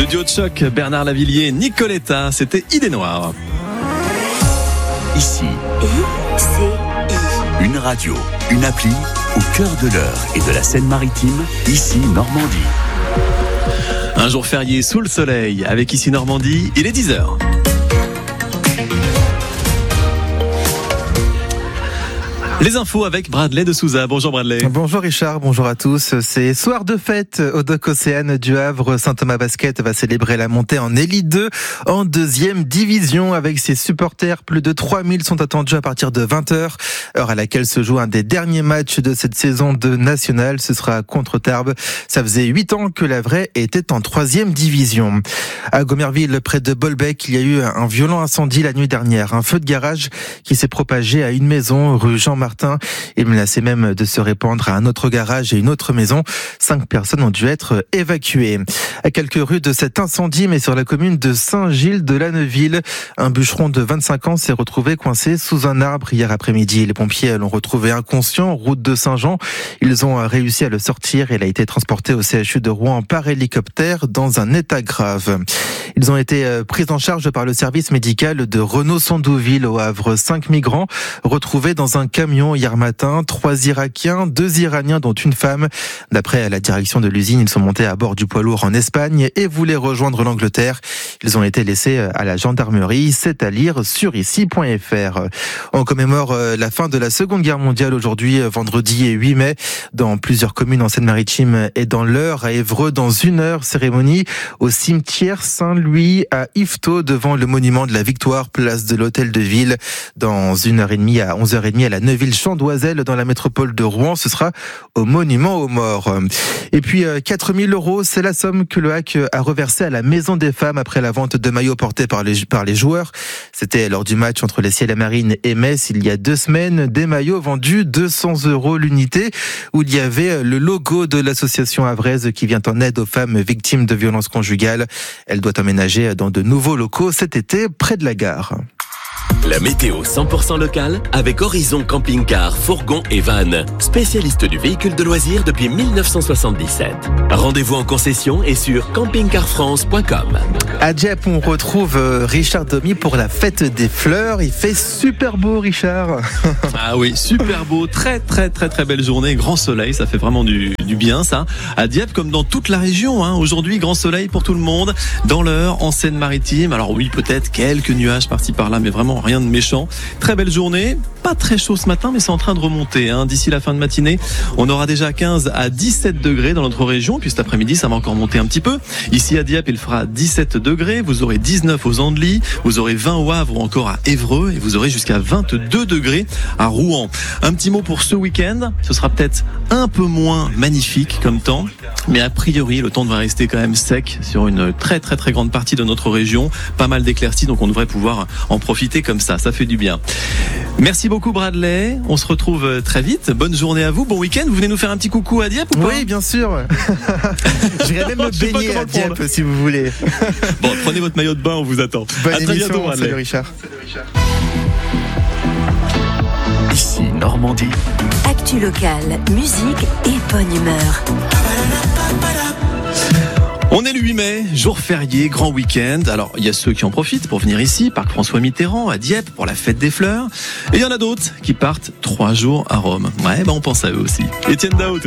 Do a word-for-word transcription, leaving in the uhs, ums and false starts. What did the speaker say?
duo de choc, Bernard Lavilliers, Nicoletta, c'était Idée Noire. Ici, I, C, I. une radio, une appli au cœur de l'Eure et de la Seine-Maritime, ici Normandie. Un jour férié sous le soleil, avec Ici Normandie, il est dix heures. Les infos avec Bradley de Souza. Bonjour Bradley. Bonjour Richard, bonjour à tous. C'est soir de fête au Dock Océane du Havre. Saint-Thomas Basket va célébrer la montée en Élite deux en deuxième division avec ses supporters. Plus de trois mille sont attendus à partir de vingt heures, heure à laquelle se joue un des derniers matchs de cette saison de nationale. Ce sera contre Tarbes. Ça faisait huit ans que la Vraie était en troisième division. À Gomerville, près de Bolbec, il y a eu un violent incendie la nuit dernière. Un feu de garage qui s'est propagé à une maison rue Jean-Martin. Il menaçait même de se répandre à un autre garage et une autre maison. Cinq personnes ont dû être évacuées. À quelques rues de cet incendie, mais sur la commune de Saint-Gilles-de-la-Neuville, un bûcheron de vingt-cinq ans s'est retrouvé coincé sous un arbre hier après-midi. Les pompiers l'ont retrouvé inconscient, route de Saint-Jean. Ils ont réussi à le sortir. Il a été transporté au C H U de Rouen par hélicoptère dans un état grave. Ils ont été pris en charge par le service médical de Renault-Sandouville au Havre. Cinq migrants retrouvés dans un camion hier matin, trois Irakiens, deux Iraniens dont une femme. D'après la direction de l'usine, ils sont montés à bord du poids lourd en Espagne et voulaient rejoindre l'Angleterre. Ils ont été laissés à la gendarmerie. C'est à lire sur ici point f r. On commémore la fin de la Seconde Guerre mondiale aujourd'hui, vendredi huit mai, dans plusieurs communes en Seine-Maritime et dans l'Eure, à Évreux, dans une heure, cérémonie au cimetière Saint-Louis à Yvetot, devant le monument de la Victoire, place de l'Hôtel de Ville. Dans une heure et demie à onze heures trente à la Neuville Chandoiselle dans la métropole de Rouen, ce sera au monument aux morts. Et puis quatre mille euros, c'est la somme que le H A C a reversée à la Maison des Femmes après la vente de maillots portés par les, par les joueurs. C'était lors du match entre les Ciels et Marines et Metz il y a deux semaines. Des maillots vendus deux cents euros l'unité, où il y avait le logo de l'association havraise qui vient en aide aux femmes victimes de violences conjugales. Elle doit emménager dans de nouveaux locaux cet été près de la gare. La météo cent pour cent locale avec Horizon Camping-Car, Fourgon et Van, spécialiste du véhicule de loisirs depuis mille neuf cent soixante-dix-sept. Rendez-vous en concession et sur camping car france point com. À Dieppe, on retrouve Richard Domy pour la fête des fleurs. Il fait super beau, Richard. Ah oui, super beau, très très très très belle journée, grand soleil, ça fait vraiment du, du bien ça. À Dieppe comme dans toute la région, hein. Aujourd'hui grand soleil pour tout le monde, dans l'Eure, en Seine-Maritime. Alors oui, peut-être quelques nuages par-ci par-là, mais vraiment rien de méchant. Très belle journée, pas très chaud ce matin, mais c'est en train de remonter. Hein. D'ici la fin de matinée, on aura déjà quinze à dix-sept degrés dans notre région, puis cet après-midi, ça va encore monter un petit peu. Ici à Dieppe, il fera dix-sept degrés, vous aurez dix-neuf aux Andelys, vous aurez vingt au Havre ou encore à Évreux, et vous aurez jusqu'à vingt-deux degrés à Rouen. Un petit mot pour ce week-end, ce sera peut-être un peu moins magnifique comme temps, mais a priori, le temps devrait rester quand même sec sur une très très très grande partie de notre région. Pas mal d'éclaircies, donc on devrait pouvoir en profiter comme ça, ça fait du bien. Merci beaucoup Bradley, on se retrouve très vite. Bonne journée à vous, bon week-end. Vous venez nous faire un petit coucou à Dieppe ou pas? Oui, bien sûr. J'irai même me baigner à Dieppe si vous voulez. Bon, prenez votre maillot de bain, on vous attend. Bonne à très émission, bientôt Bradley. Salut Richard. Ici Normandie. Actu locale, musique et bonne humeur. On est le huit mai, jour férié, grand week-end. Alors, il y a ceux qui en profitent pour venir ici, parc François Mitterrand, à Dieppe, pour la fête des fleurs. Et il y en a d'autres qui partent trois jours à Rome. Ouais, bah on pense à eux aussi. Étienne Dao, tout